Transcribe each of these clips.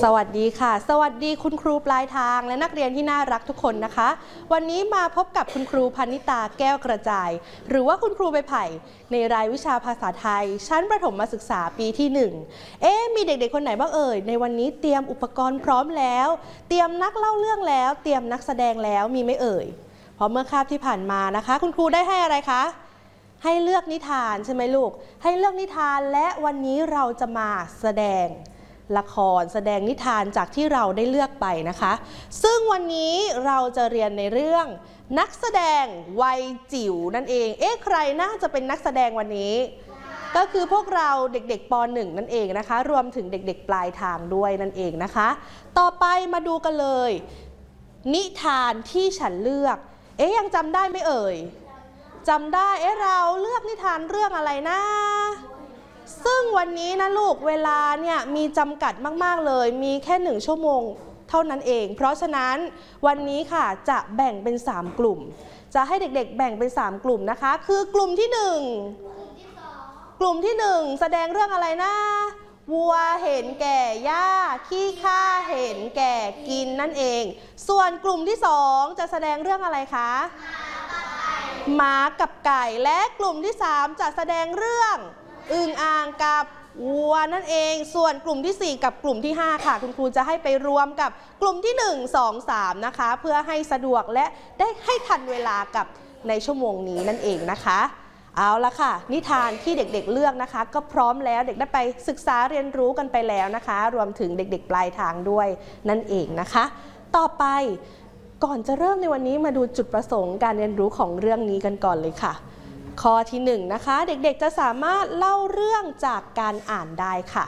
สวัสดีค่ะสวัสดีคุณครูปลายทางและนักเรียนที่น่ารักทุกคนนะคะวันนี้มาพบกับคุณครูพนิตาแก้วกระจายหรือว่าคุณครูใบไผ่ในรายวิชาภาษาไทยชั้นประถมศึกษาปีที่1มีเด็กๆคนไหนบ้างเอ่ยในวันนี้เตรียมอุปกรณ์พร้อมแล้วเตรียมนักเล่าเรื่องแล้วเตรียมนักแสดงแล้วมีไหมเอ่ยเพราะเมื่อคาบที่ผ่านมานะคะคุณครูได้ให้อะไรคะให้เลือกนิทานใช่ไหมลูกให้เลือกนิทานและวันนี้เราจะมาแสดงละครแสดงนิทานจากที่เราได้เลือกไปนะคะซึ่งวันนี้เราจะเรียนในเรื่องนักแสดงวัยจิ๋วนั่นเองใครน่าจะเป็นนักแสดงวันนี้ก็คือพวกเราเด็กๆป .1 นั่นเองนะคะรวมถึงเด็กๆปลายทางด้วยนั่นเองนะคะต่อไปมาดูกันเลยนิทานที่ฉันเลือกยังจำได้ไหมเอ่ยจำได้เราเลือกนิทานเรื่องอะไรนะซึ่งวันนี้นะลูกเวลาเนี่ยมีจำกัดมากๆเลยมีแค่1 ชั่วโมงเท่านั้นเองเพราะฉะนั้นวันนี้ค่ะจะแบ่งเป็น3 กลุ่มจะให้เด็กๆแบ่งเป็น3 กลุ่มนะคะคือกลุ่มที่1กลุ่มที่1แสดงเรื่องอะไรนะวัวเห็นแก่หญ้าขี้ข้าเห็นแก่กินนั่นเองส่วนกลุ่มที่2จะแสดงเรื่องอะไรคะหมากับไก่และกลุ่มที่3จะแสดงเรื่องอึ่งอ่างกับวัวนั่นเองส่วนกลุ่มที่4กับกลุ่มที่5ค่ะคุณครูจะให้ไปรวมกับกลุ่มที่1 2 3นะคะเพื่อให้สะดวกและได้ให้ทันเวลากับในชั่วโมงนี้นั่นเองนะคะเอาละค่ะนิทานที่เด็กๆเลือกนะคะก็พร้อมแล้วเด็กได้ไปศึกษาเรียนรู้กันไปแล้วนะคะรวมถึงเด็กๆปลายทางด้วยนั่นเองนะคะต่อไปก่อนจะเริ่มในวันนี้มาดูจุดประสงค์การเรียนรู้ของเรื่องนี้กันก่อนเลยค่ะข้อที่1นะคะเด็กๆจะสามารถเล่าเรื่องจากการอ่านได้ค่ะ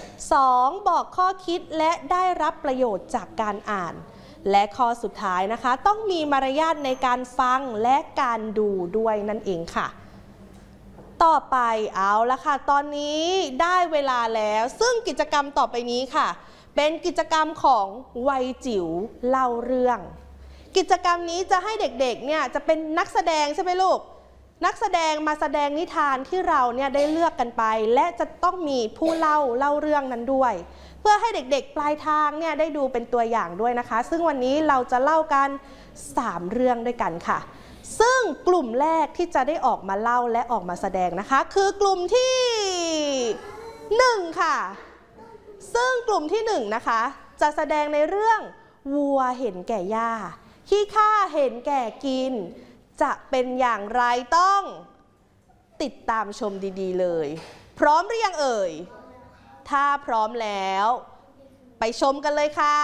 2บอกข้อคิดและได้รับประโยชน์จากการอ่านและข้อสุดท้ายนะคะต้องมีมารยาทในการฟังและการดูด้วยนั่นเองค่ะต่อไปเอาละค่ะตอนนี้ได้เวลาแล้วซึ่งกิจกรรมต่อไปนี้ค่ะเป็นกิจกรรมของวัยจิ๋วเล่าเรื่องกิจกรรมนี้จะให้เด็กๆเนี่ยจะเป็นนักแสดงใช่ไหมลูกนักแสดงมาแสดงนิทานที่เราเนี่ยได้เลือกกันไปและจะต้องมีผู้เล่าเรื่องนั้นด้วยเพื่อให้เด็กๆปลายทางเนี่ยได้ดูเป็นตัวอย่างด้วยนะคะซึ่งวันนี้เราจะเล่ากัน3 เรื่องด้วยกันค่ะซึ่งกลุ่มแรกที่จะได้ออกมาเล่าและออกมาแสดงนะคะคือกลุ่มที่1ค่ะซึ่งกลุ่มที่1นะคะจะแสดงในเรื่องวัวเห็นแก่หญ้าขี้ข้าเห็นแก่กินจะเป็นอย่างไรต้องติดตามชมดีๆเลยพร้อมหรือยังเอ่ยถ้าพร้อมแล้วไปชมกันเลยค่ะ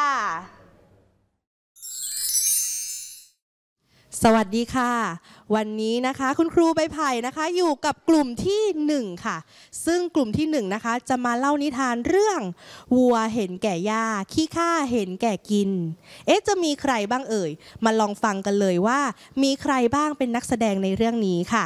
สวัสดีค่ะวันนี้นะคะคุณครูใบไผ่นะคะอยู่กับกลุ่มที่1ค่ะซึ่งกลุ่มที่1นะคะจะมาเล่านิทานเรื่องวัวเห็นแก่หญ้าขี้ข้าเห็นแก่กินจะมีใครบ้างเอ่ยมาลองฟังกันเลยว่ามีใครบ้างเป็นนักแสดงในเรื่องนี้ค่ะ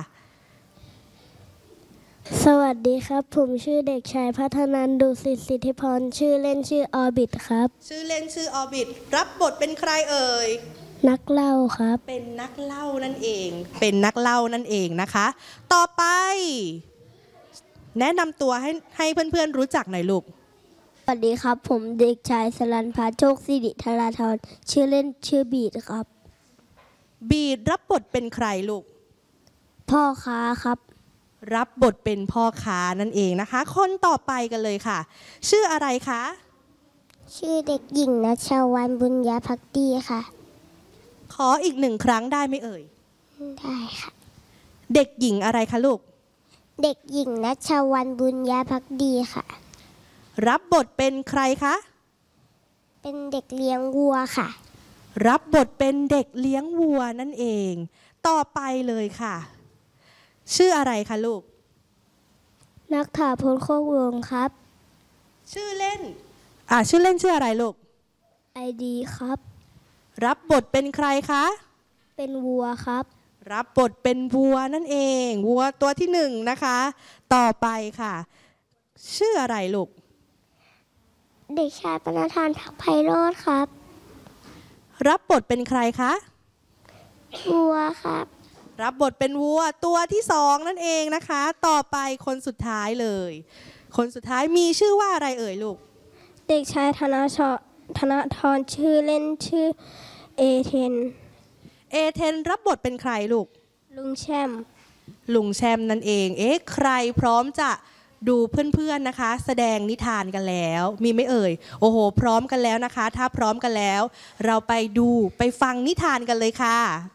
สวัสดีครับผมชื่อเด็กชายพัฒนันท์ ดุสิต สิทธิพรชื่อเล่นชื่อออบิทครับชื่อเล่นชื่อออบิทรับบทเป็นใครเอ่ยนักเล่าครับเป็นนักเล่านั่นเองเป็นนักเล่านั่นเองนะคะต่อไปแนะนำตัวให้เพื่อนๆรู้จักหน่อยลูกสวัสดีครับผมเด็กชายสรัญพัฒน์ โชคสิริธราธรชื่อเล่นชื่อบีดครับบีดรับบทเป็นใครลูกพ่อค้าครับรับบทเป็นพ่อค้านั่นเองนะคะคนต่อไปกันเลยค่ะชื่ออะไรคะชื่อเด็กหญิงณชวรรณ บุญญภักดีค่ะขออีก1 ครั้งได้ไหมเอ่ยได้ค่ะเด็กหญิงอะไรคะลูกเด็กหญิงณชวรรณ บุญญภักดีค่ะรับบทเป็นใครคะเป็นเด็กเลี้ยงวัวค่ะรับบทเป็นเด็กเลี้ยงวัวนั่นเองต่อไปเลยค่ะชื่ออะไรคะลูกนักถาพลโคกวงครับชื่อเล่นชื่ออะไรลูกไอดีครับรับบทเป็นใครคะเป็นวัวครับรับบทเป็นวัวนั่นเองวัวตัวที่1นะคะต่อไปค่ะชื่ออะไรลูกเด็กชายปณธาน ทักษ์ไพโรจน์ครับรับบทเป็นใครคะวัวครับรับบทเป็นวัวตัวที่2นั่นเองนะคะต่อไปคนสุดท้ายเลยคนสุดท้ายมีชื่อว่าอะไรเอ่ยลูกเด็กชายธนทรชื่อเล่นชื่อเอเทนเอเทนรับบทเป็นใครลูกลุงแชมลุงแชมนั่นเองใครพร้อมจะดูเพื่อนๆนะคะ แสดงนิทานกันแล้วมีไหมเอ่ยโอ้โหพร้อมกันแล้วนะคะถ้าพร้อมกันแล้ว เราไปดูไปฟังนิทานกันเลยค่ะ